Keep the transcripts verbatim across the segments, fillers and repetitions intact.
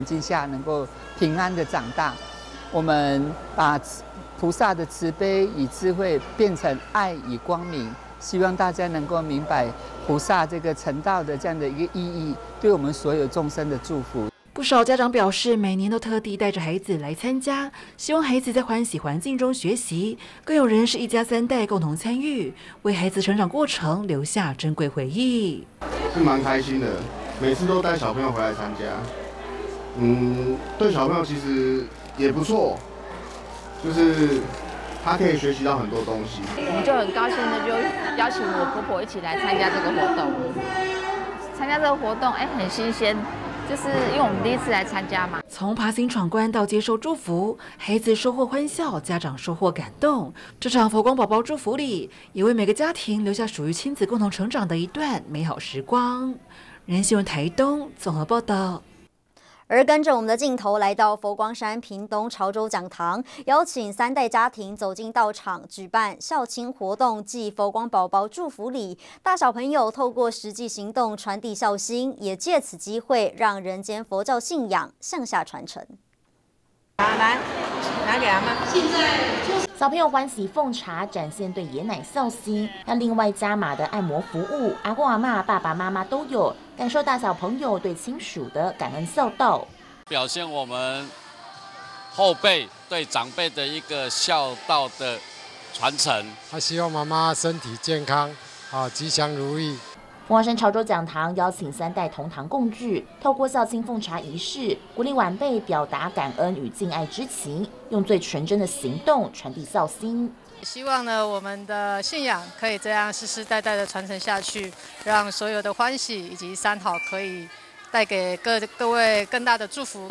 境下能够平安的长大。我们把菩萨的慈悲与智慧变成爱与光明，希望大家能够明白菩萨这个成道的这样的一个意义，对我们所有众生的祝福。 不少家长表示，每年都特地带着孩子来参加，希望孩子在欢喜环境中学习。更有人是一家三代共同参与，为孩子成长过程留下珍贵回忆。 是蛮开心的，每次都带小朋友回来参加。嗯，对小朋友其实也不错，就是他可以学习到很多东西。 我们就很高兴的就邀请我婆婆一起来参加这个活动。参加这个活动，哎，很新鲜。就是因为我们第一次来参加嘛， 从爬行闯关到接受祝福，孩子收获欢笑，家长收获感动。这场佛光宝宝祝福礼，也为每个家庭留下属于亲子共同成长的一段美好时光。人民新闻台东综合报道。 而跟着我们的镜头来到佛光山屏东潮州讲堂，邀请三代家庭走进道场，举办孝亲活动暨佛光宝宝祝福礼，大小朋友透过实际行动传递孝心，也借此机会让人间佛教信仰向下传承。 好，来拿给阿妈。现在小朋友欢喜奉茶，展现对爷奶孝心。那另外加码的按摩服务，阿公阿嬷、爸爸妈妈都有，感受大小朋友对亲属的感恩孝道， 表现我们后辈对长辈的一个孝道的传承。 他希望妈妈身体健康，啊，吉祥如意。 佛光山潮州讲堂邀请三代同堂共聚，透过孝亲奉茶仪式，鼓励晚辈表达感恩与敬爱之情，用最纯真的行动传递孝心。 希望呢，我们的信仰可以这样世世代代的传承下去，让所有的欢喜以及三好可以带给各各位更大的祝福。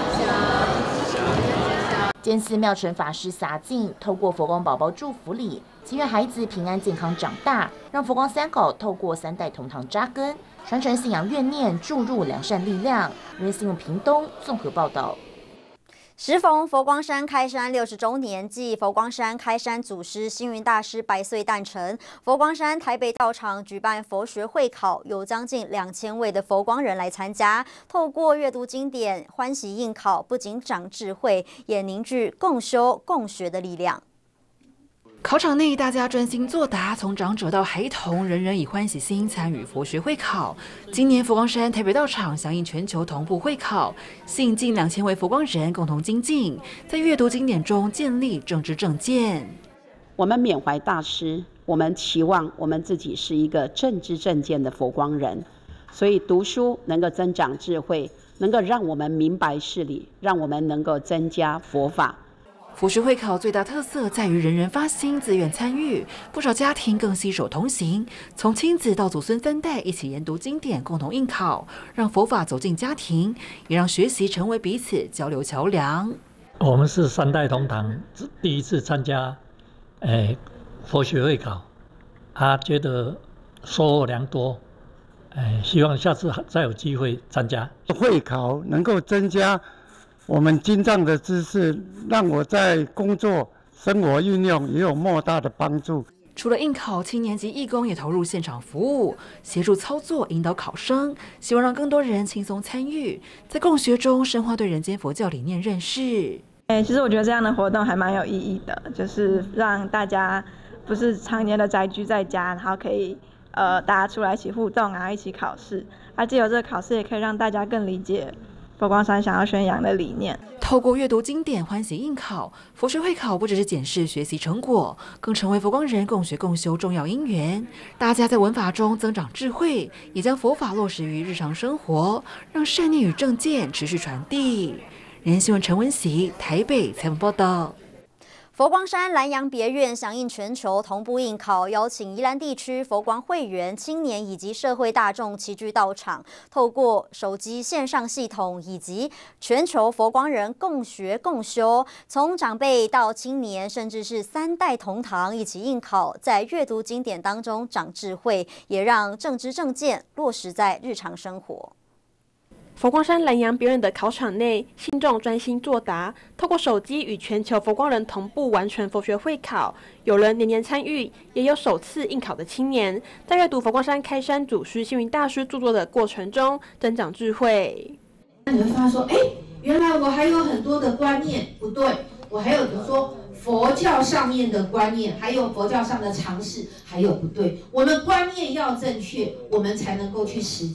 监寺妙成法师辖境，透过佛光宝宝祝福礼，祈愿孩子平安健康长大，让佛光三口透过三代同堂扎根，传承信仰怨念，注入良善力量。人民新闻屏东综合报道。 时逢佛光山开山六十周年，暨佛光山开山祖师星云大师百岁诞辰，佛光山台北道场举办佛学会考，有将近两千位的佛光人来参加。透过阅读经典、欢喜应考，不仅长智慧，也凝聚共修共学的力量。 考场内，大家专心作答，从长者到孩童，人人以欢喜心参与佛学会考。今年佛光山台北道场响应全球同步会考，吸引近两千位佛光人共同精进，在阅读经典中建立正知正见。 我们缅怀大师，我们期望我们自己是一个正知正见的佛光人，所以读书能够增长智慧，能够让我们明白事理，让我们能够增加佛法。 佛学会考最大特色在于人人发心、自愿参与，不少家庭更携手同行，从亲子到祖孙三代一起研读经典，共同应考，让佛法走进家庭，也让学习成为彼此交流桥梁。 我们是三代同堂，第一次参加，哎，佛学会考，他觉得收获良多，哎，希望下次再有机会参加会考，能够增加我们经藏的知识，让我在工作、生活运用也有莫大的帮助。 除了应考，青年及义工也投入现场服务，协助操作、引导考生，希望让更多人轻松参与，在共学中深化对人间佛教理念认识。 哎，其实我觉得这样的活动还蛮有意义的，就是让大家不是常年的宅居在家，然后可以呃大家出来一起互动啊，一起考试，而藉由这个考试也可以让大家更理解佛光山想要宣扬的理念。 透过阅读经典、欢喜应考，佛学会考不只是检视学习成果，更成为佛光人共学共修重要因缘。大家在文法中增长智慧，也将佛法落实于日常生活，让善念与正见持续传递。人新闻陈文喜台北采访报道。 佛光山兰阳别院响应全球同步应考，邀请宜兰地区佛光会员、青年以及社会大众齐聚道场，透过手机线上系统以及全球佛光人共学共修，从长辈到青年，甚至是三代同堂一起应考，在阅读经典当中长智慧，也让正知正见落实在日常生活。 佛光山兰阳别院的考场内，信众专心作答，透过手机与全球佛光人同步完成佛学会考。有人年年参与，也有首次应考的青年，在阅读佛光山开山祖师星云大师著作的过程中增长智慧。 那你会发现说，哎，原来我还有很多的观念不对，我还有比如说佛教上面的观念，还有佛教上的常识，还有不对。我们观念要正确，我们才能够去实践。